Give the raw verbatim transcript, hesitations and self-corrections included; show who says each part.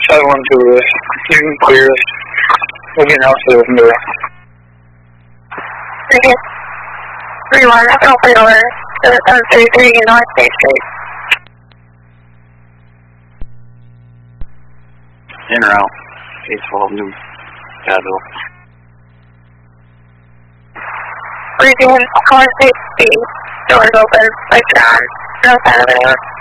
Speaker 1: seven one two, you can clear us. We'll get an outfit from there.
Speaker 2: Okay. three one, open over to seven three three North State Street.
Speaker 3: In or out? Case twelve, new Advil.
Speaker 2: We're doing North State Street. Doors open, lights are on. No sign of anyone.